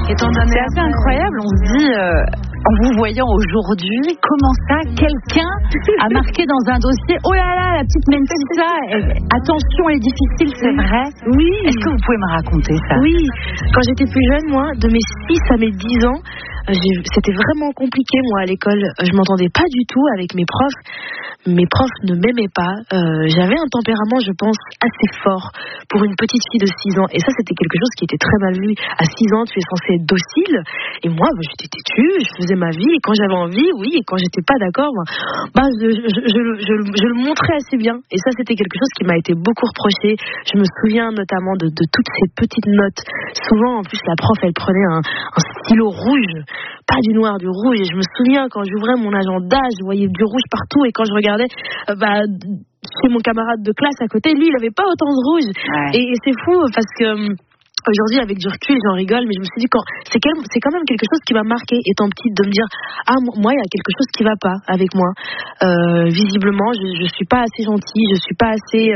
C'est assez incroyable, on se dit, en vous voyant aujourd'hui, comment ça, quelqu'un a marqué dans un dossier, oh là là, la petite Mentissa, attention, elle est difficile, c'est vrai. Oui. Est-ce que vous pouvez me raconter ça? Oui, quand j'étais plus jeune, moi, de mes 6 à mes 10 ans, c'était vraiment compliqué, moi, à l'école. Je m'entendais pas du tout avec mes profs. Mes profs ne m'aimaient pas. J'avais un tempérament, je pense, assez fort pour une petite fille de 6 ans. Et ça, c'était quelque chose qui était très mal vu. À 6 ans, tu es censée être docile. Et moi, j'étais têtue, je faisais ma vie. Et quand j'avais envie, oui. Et quand j'étais pas d'accord, je le montrais assez bien. Et ça, c'était quelque chose qui m'a été beaucoup reproché. Je me souviens notamment de toutes ces petites notes. Souvent, en plus, la prof, elle prenait un stylo rouge. Pas du noir, du rouge. Et je me souviens, quand j'ouvrais mon agenda, je voyais du rouge partout. Et quand je regardais chez mon camarade de classe à côté, lui, il avait pas autant de rouge. Ouais. Et c'est fou, parce que aujourd'hui, avec du recul, j'en rigole, mais je me suis dit, c'est quand même quelque chose qui m'a marqué, étant petite, de me dire, moi, il y a quelque chose qui va pas avec moi. Visiblement, je suis pas assez gentille, je suis pas assez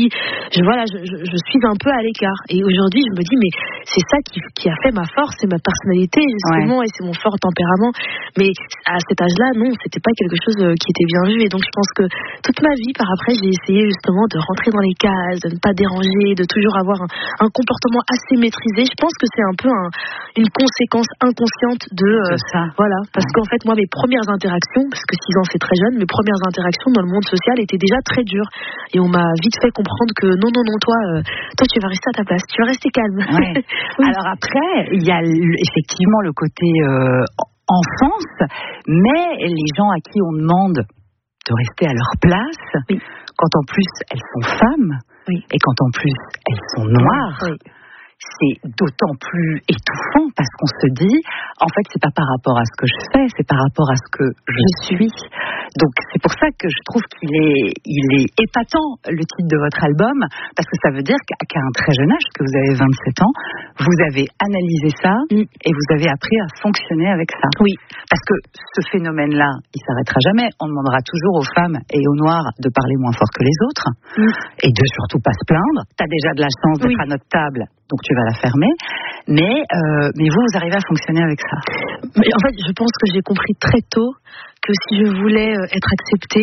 je suis un peu à l'écart. Et aujourd'hui, je me dis, mais c'est ça qui a fait ma force, c'est ma personnalité, justement, et c'est mon fort tempérament. Mais à cet âge-là, non, c'était pas quelque chose qui était bien vu. Et donc, je pense que toute ma vie, par après, j'ai essayé justement de rentrer dans les cases, de ne pas déranger, de toujours avoir un comportement assez maîtrisé. Je pense que c'est un peu une conséquence inconsciente de ça. Voilà, parce qu'en fait, moi, mes premières interactions, parce que 6 ans c'est très jeune, mes premières interactions dans le monde social étaient déjà très dures. Et on m'a vite fait comprendre que non, toi tu vas rester à ta place, tu vas rester calme. Ouais. Oui. Alors après, il y a effectivement le côté enfance, mais les gens à qui on demande de rester à leur place, quand en plus elles sont femmes, et quand en plus elles sont noires, c'est d'autant plus étouffant parce qu'on se dit, en fait, c'est pas par rapport à ce que je fais, c'est par rapport à ce que je suis. Donc, c'est pour ça que je trouve qu'il est épatant, le titre de votre album, parce que ça veut dire qu'à un très jeune âge, que vous avez 27 ans, vous avez analysé ça et vous avez appris à fonctionner avec ça. Oui. Parce que ce phénomène-là, il s'arrêtera jamais. On demandera toujours aux femmes et aux noirs de parler moins fort que les autres et de surtout pas se plaindre. T'as déjà de la chance d'être à notre table, donc tu vas la fermer. Mais vous arrivez à fonctionner avec ça. Mais en fait, je pense que j'ai compris très tôt que si je voulais être acceptée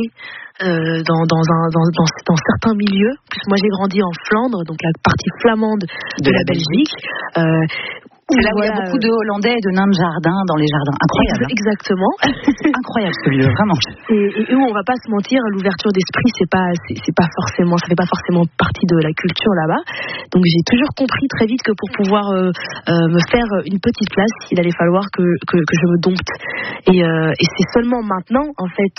dans certains milieux, plus moi j'ai grandi en Flandre, donc la partie flamande de la Belgique. C'est là où il y a beaucoup de Hollandais et de nains de jardin dans les jardins. Incroyable. Exactement. C'est incroyable ce lieu, vraiment. Et où on va pas se mentir, l'ouverture d'esprit, ça fait pas forcément partie de la culture là-bas. Donc j'ai toujours compris très vite que pour pouvoir me faire une petite place, il allait falloir que je me dompte. Et c'est seulement maintenant, en fait,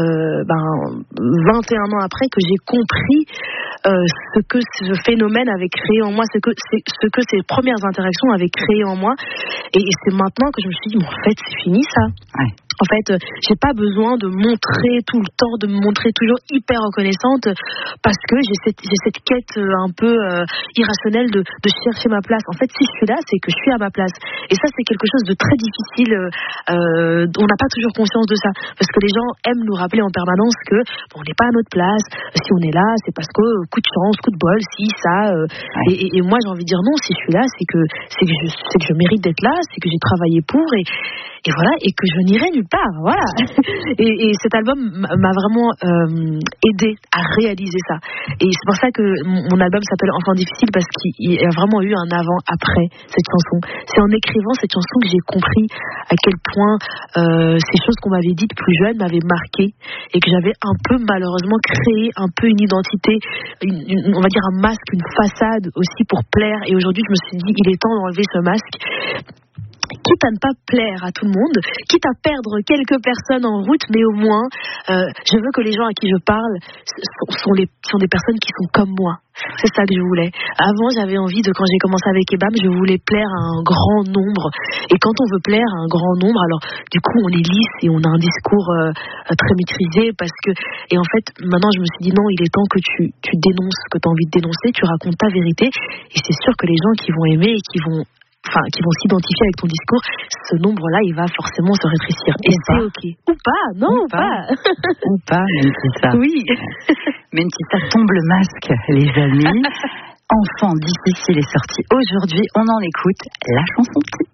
21 ans après, que j'ai compris ce que ce phénomène avait créé en moi, ce que ces premières interactions avaient créé en moi, et c'est maintenant que je me suis dit, mais en fait c'est fini ça. En fait, j'ai pas besoin de montrer tout le temps, de me montrer toujours hyper reconnaissante, parce que j'ai cette quête un peu irrationnelle de chercher ma place. En fait, si je suis là, c'est que je suis à ma place. Et ça, c'est quelque chose de très difficile. On n'a pas toujours conscience de ça, parce que les gens aiment nous rappeler en permanence que on n'est pas à notre place. Si on est là, c'est parce que coup de chance, coup de bol, si ça. Et moi, j'ai envie de dire non. Si je suis là, c'est que je mérite d'être là, c'est que j'ai travaillé pour, et voilà, et que je n'irai nulle part, voilà. Et cet album m'a vraiment aidé à réaliser ça. Et c'est pour ça que mon album s'appelle Enfant difficile, parce qu'il y a vraiment eu un avant-après cette chanson. C'est en écrivant cette chanson que j'ai compris à quel point ces choses qu'on m'avait dites plus jeune m'avaient marqué, et que j'avais un peu malheureusement créé un peu une identité, on va dire un masque, une façade aussi pour plaire. Et aujourd'hui, je me suis dit, il est temps d'enlever ce masque, quitte à ne pas plaire à tout le monde, quitte à perdre quelques personnes en route, mais au moins, je veux que les gens à qui je parle sont des personnes qui sont comme moi. C'est ça que je voulais. Avant, j'avais envie quand j'ai commencé avec EBAM, je voulais plaire à un grand nombre. Et quand on veut plaire à un grand nombre, alors du coup, on est lisse et on a un discours très maîtrisé, et en fait, maintenant, je me suis dit non, il est temps que tu dénonces ce que tu as envie de dénoncer, tu racontes ta vérité, et c'est sûr que les gens qui vont aimer et qui vont s'identifier avec ton discours, ce nombre-là, il va forcément se rétrécir. Et c'est ok. Ou pas, non, ou pas. Ou pas, Mentissa. Oui. Mentissa tombe le masque, les amis. Enfant difficile est sorti aujourd'hui. On en écoute la chanson titre.